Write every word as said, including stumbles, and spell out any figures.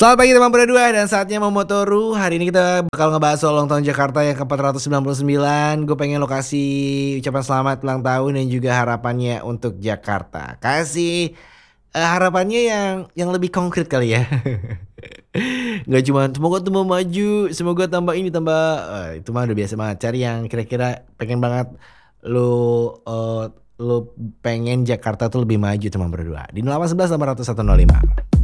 Selamat pagi teman berdua dan saatnya Momotoru. Hari ini kita bakal ngebahas soal ulang tahun Jakarta yang ke empat ratus sembilan puluh sembilan. Gue pengen lo kasih ucapan selamat ulang tahun dan juga harapannya untuk Jakarta. Kasih eh, harapannya yang yang lebih konkret kali ya. Nggak cuma semoga tambah maju, semoga tambah ini tambah eh, itu mah udah biasa banget. Cari yang kira-kira pengen banget lo eh, lo pengen Jakarta tuh lebih maju teman berdua. Di nol delapan satu satu delapan nol satu nol lima.